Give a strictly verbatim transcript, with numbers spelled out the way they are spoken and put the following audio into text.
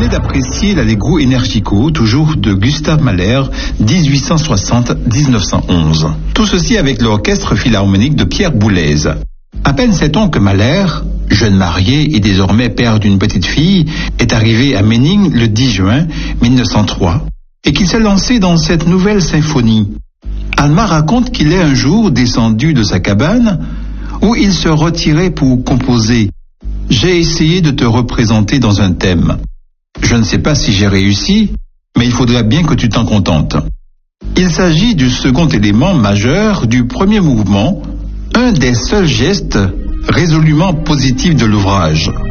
venez d'apprécier l'Allegro Energico, toujours de Gustav Mahler, dix-huit cent soixante à dix-neuf cent onze. Tout ceci avec l'orchestre philharmonique de Pierre Boulez. À peine sait-on que Mahler, jeune marié et désormais père d'une petite fille, est arrivé à Méning le dix juin mille neuf cent trois et qu'il s'est lancé dans cette nouvelle symphonie. Alma raconte qu'il est un jour descendu de sa cabane où il se retirait pour composer. « J'ai essayé de te représenter dans un thème. Je ne sais pas si j'ai réussi, mais il faudrait bien que tu t'en contentes. » Il s'agit du second élément majeur du premier mouvement, un des seuls gestes résolument positifs de l'ouvrage.